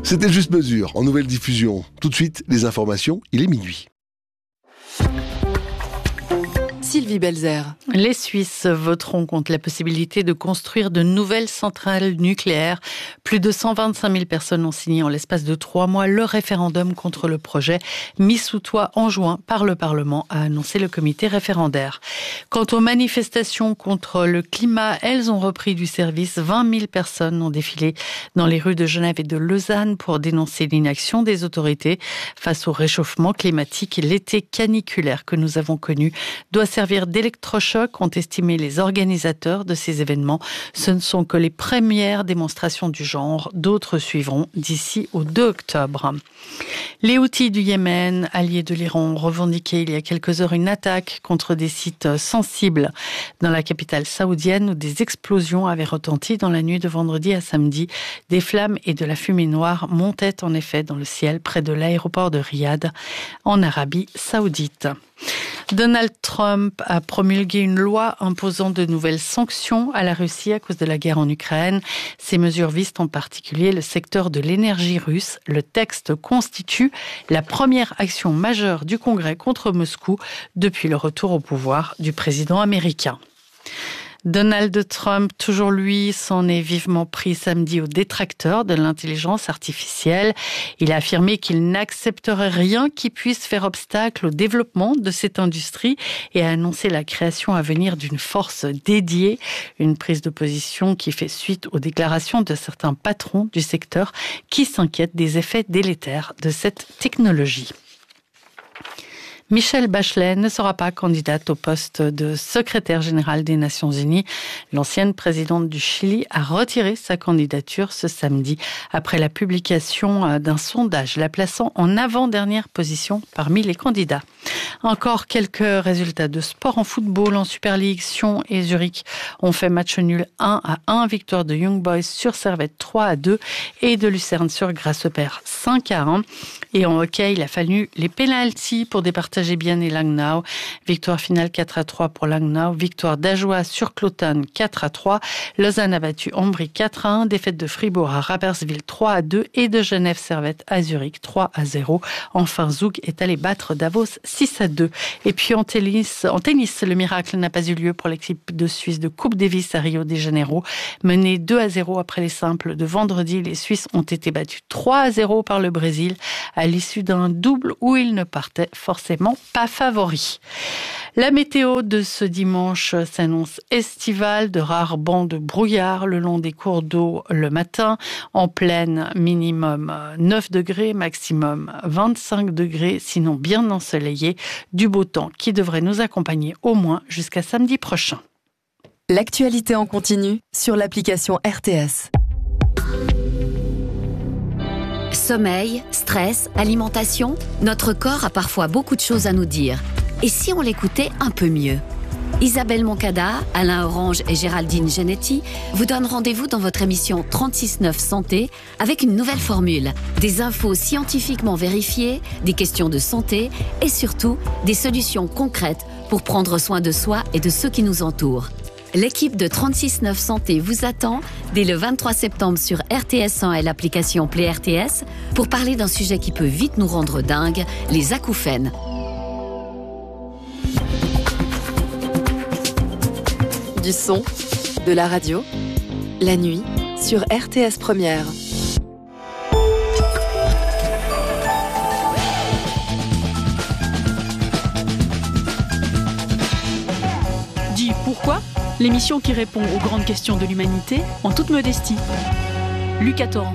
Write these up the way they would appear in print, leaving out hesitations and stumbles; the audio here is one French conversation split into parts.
C'était Juste Mesure, en nouvelle diffusion. Tout de suite, les informations, il est minuit. Sylvie Belzer. Les Suisses voteront contre la possibilité de construire de nouvelles centrales nucléaires. Plus de 125 000 personnes ont signé en l'espace de 3 mois le référendum contre le projet mis sous toit en juin par le Parlement, a annoncé le comité référendaire. Quant aux manifestations contre le climat, elles ont repris du service. 20 000 personnes ont défilé dans les rues de Genève et de Lausanne pour dénoncer l'inaction des autorités face au réchauffement climatique. L'été caniculaire que nous avons connu doit servir d'électrochoc, ont estimé les organisateurs de ces événements. Ce ne sont que les premières démonstrations du genre. D'autres suivront d'ici au 2 octobre. Les Houthis du Yémen, alliés de l'Iran, ont revendiqué il y a quelques heures une attaque contre des sites sensibles dans la capitale saoudienne où des explosions avaient retenti dans la nuit de vendredi à samedi. Des flammes et de la fumée noire montaient en effet dans le ciel près de l'aéroport de Riyad, en Arabie saoudite. Donald Trump a promulgué une loi imposant de nouvelles sanctions à la Russie à cause de la guerre en Ukraine. Ces mesures visent en particulier le secteur de l'énergie russe. Le texte constitue la première action majeure du Congrès contre Moscou depuis le retour au pouvoir du président américain. Donald Trump, toujours lui, s'en est vivement pris samedi aux détracteurs de l'intelligence artificielle. Il a affirmé qu'il n'accepterait rien qui puisse faire obstacle au développement de cette industrie et a annoncé la création à venir d'une force dédiée, une prise de position qui fait suite aux déclarations de certains patrons du secteur qui s'inquiètent des effets délétères de cette technologie. Michelle Bachelet ne sera pas candidate au poste de secrétaire générale des Nations Unies. L'ancienne présidente du Chili a retiré sa candidature ce samedi après la publication d'un sondage la plaçant en avant-dernière position parmi les candidats. Encore quelques résultats de sport en football. En Super League, Sion et Zurich ont fait match nul 1-1. Victoire de Young Boys sur Servette 3-2 et de Lucerne sur Grasshopper 5-1. Et en hockey, il a fallu les pénaltys pour départager Bienne et Langnau. Victoire finale 4-3 pour Langnau. Victoire d'Ajoie sur Cloton 4-3. Lausanne a battu Ambry 4-1. Défaite de Fribourg à Rapperswil 3-2 et de Genève Servette à Zurich 3-0. Enfin, Zug est allé battre Davos 6-2. Et puis en tennis, le miracle n'a pas eu lieu pour l'équipe de Suisse de Coupe Davis à Rio de Janeiro. Menée 2-0 après les simples de vendredi, les Suisses ont été battus 3-0 par le Brésil à l'issue d'un double où ils ne partaient forcément pas favoris. La météo de ce dimanche s'annonce estivale, de rares bancs de brouillard le long des cours d'eau le matin. En plaine, minimum 9 degrés, maximum 25 degrés, sinon bien ensoleillé. Du beau temps qui devrait nous accompagner au moins jusqu'à samedi prochain. L'actualité en continu sur l'application RTS. Sommeil, stress, alimentation, notre corps a parfois beaucoup de choses à nous dire. Et si on l'écoutait un peu mieux ? Isabelle Moncada, Alain Orange et Géraldine Genetti vous donnent rendez-vous dans votre émission 36-9 Santé avec une nouvelle formule. Des infos scientifiquement vérifiées, des questions de santé et surtout des solutions concrètes pour prendre soin de soi et de ceux qui nous entourent. L'équipe de 36-9 Santé vous attend dès le 23 septembre sur RTS 100 et l'application Play RTS pour parler d'un sujet qui peut vite nous rendre dingues, les acouphènes. Du son, de la radio, la nuit sur RTS Première. Dis pourquoi ? L'émission qui répond aux grandes questions de l'humanité en toute modestie. Lucas Torrent.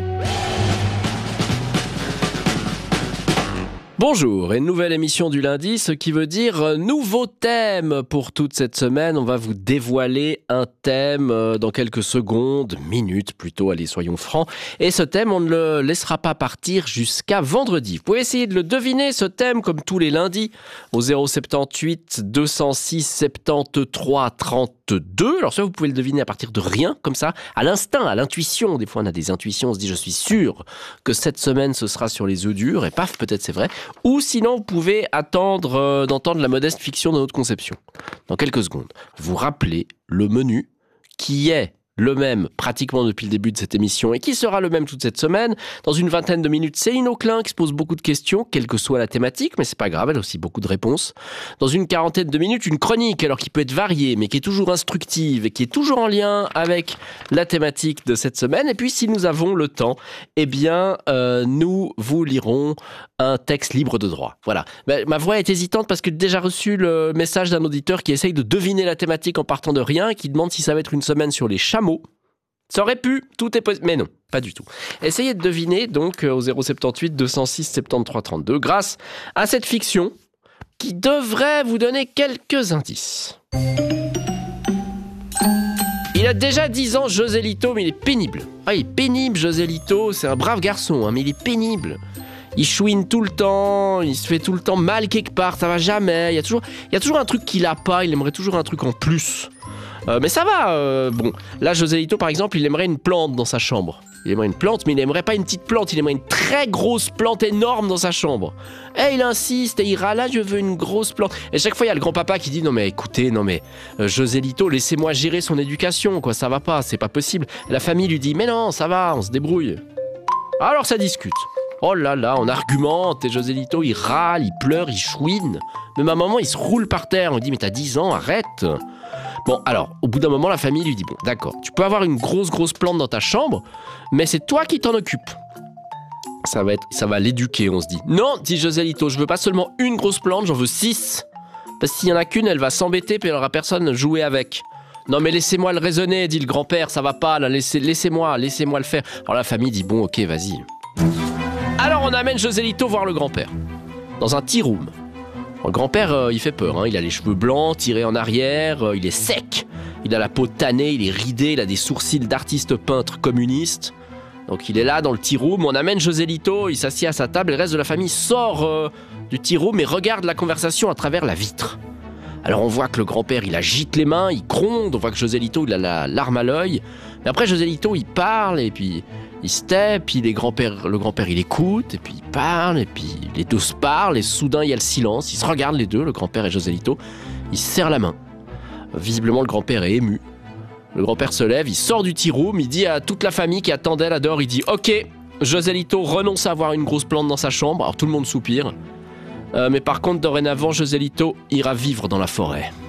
Bonjour, une nouvelle émission du lundi, ce qui veut dire nouveau thème pour toute cette semaine. On va vous dévoiler un thème dans quelques secondes, minutes plutôt, allez soyons francs. Et ce thème, on ne le laissera pas partir jusqu'à vendredi. Vous pouvez essayer de le deviner, ce thème, comme tous les lundis, au 078 206 73 32. Alors ça, vous pouvez le deviner à partir de rien, comme ça, à l'instinct, à l'intuition. Des fois, on a des intuitions, on se dit, je suis sûr que cette semaine, ce sera sur les œufs durs. Et paf, peut-être c'est vrai. Ou sinon, vous pouvez attendre d'entendre la modeste fiction de notre conception. Dans quelques secondes, vous rappelez le menu qui est le même pratiquement depuis le début de cette émission et qui sera le même toute cette semaine. Dans une vingtaine de minutes, Céline Auclin qui se pose beaucoup de questions, quelle que soit la thématique, mais c'est pas grave, elle a aussi beaucoup de réponses. Dans une quarantaine de minutes, une chronique, alors qui peut être variée, mais qui est toujours instructive et qui est toujours en lien avec la thématique de cette semaine. Et puis, si nous avons le temps, eh bien, nous vous lirons un texte libre de droit. Voilà. Ma voix est hésitante parce que j'ai déjà reçu le message d'un auditeur qui essaye de deviner la thématique en partant de rien et qui demande si ça va être une semaine sur les chameaux. Ça aurait pu, tout est possible, mais non, pas du tout. Essayez de deviner donc au 078 206 73 32 grâce à cette fiction qui devrait vous donner quelques indices. Il a déjà 10 ans, José Lito, mais il est pénible. Ah, il est pénible, José Lito, c'est un brave garçon, mais il est pénible. Il chouine tout le temps, il se fait tout le temps mal quelque part, ça va jamais. Il y a toujours un truc qu'il a pas, il aimerait toujours un truc en plus. Mais ça va, bon. Là, José Lito, par exemple, il aimerait une plante dans sa chambre. Il aimerait une plante, mais il aimerait pas une petite plante, il aimerait une très grosse plante énorme dans sa chambre. Et il insiste, et il râle, là, je veux une grosse plante. Et chaque fois, il y a le grand-papa qui dit, non mais écoutez, José Lito, laissez-moi gérer son éducation, quoi, ça va pas, c'est pas possible. Et la famille lui dit, mais non, ça va, on se débrouille. Alors ça discute. Oh là là, on argumente, et José Lito, il râle, il pleure, il chouine. Mais ma maman, il se roule par terre, on lui dit, mais t'as 10 ans, arrête. Bon, alors, au bout d'un moment, la famille lui dit, bon, d'accord, tu peux avoir une grosse plante dans ta chambre, mais c'est toi qui t'en occupes. Ça va l'éduquer, on se dit. Non, dit José Lito, je veux pas seulement une grosse plante, j'en veux 6. Parce que s'il y en a qu'une, elle va s'embêter, puis elle aura personne à jouer avec. Non mais laissez-moi le raisonner, dit le grand-père, ça va pas, là, laissez-moi le faire. Alors la famille dit, bon, ok, vas-y. Alors on amène José Lito voir le grand-père, dans un tea room. Le grand-père, il fait peur, hein. Il a les cheveux blancs, tirés en arrière, il est sec, il a la peau tannée, il est ridé, il a des sourcils d'artiste peintre communiste. Donc il est là dans le tea room, on amène José Lito, il s'assied à sa table, et le reste de la famille sort du tea room et regarde la conversation à travers la vitre. Alors on voit que le grand-père, il agite les mains, il gronde, on voit que José Lito, il a la larme à l'œil. Mais après José Lito, il parle, et puis il se tait, puis le grand-père, il écoute, et puis il parle, et puis les deux se parlent, et soudain il y a le silence, ils se regardent les deux, le grand-père et José Lito, ils se serrent la main. Visiblement le grand-père est ému. Le grand-père se lève, il sort du tea room, il dit à toute la famille qui attendait là dehors, il dit « Ok, José Lito renonce à avoir une grosse plante dans sa chambre. » Alors tout le monde soupire. Mais par contre, dorénavant, José Lito ira vivre dans la forêt.